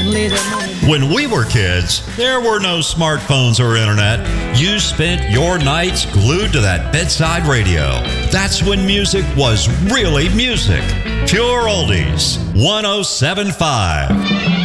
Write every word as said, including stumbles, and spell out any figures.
lay that money. When we were kids, there were no smartphones or internet. You spent your nights glued to that bedside radio. That's when music was really music. Pure Oldies, one oh seven point five.